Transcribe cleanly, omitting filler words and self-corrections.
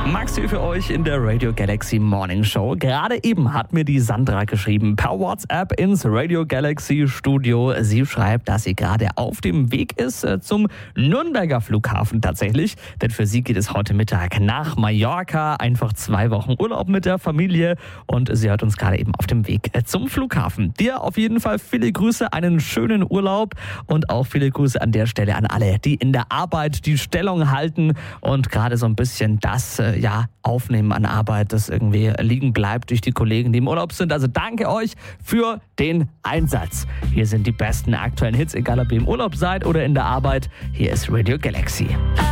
Max hier für euch in der Radio Galaxy Morning Show. Gerade eben hat mir die Sandra geschrieben per WhatsApp ins Radio Galaxy Studio. Sie schreibt, dass sie gerade auf dem Weg ist zum Nürnberger Flughafen tatsächlich. Denn für sie geht es heute Mittag nach Mallorca. Einfach 2 Wochen Urlaub mit der Familie. Und sie hört uns gerade eben auf dem Weg zum Flughafen. Dir auf jeden Fall viele Grüße, einen schönen Urlaub. Und auch viele Grüße an der Stelle an alle, die in der Arbeit die Stellung halten und gerade so ein bisschen das aufnehmen an Arbeit, das irgendwie liegen bleibt durch die Kollegen, die im Urlaub sind. Also danke euch für den Einsatz. Hier sind die besten aktuellen Hits, egal ob ihr im Urlaub seid oder in der Arbeit. Hier ist Radio Galaxy.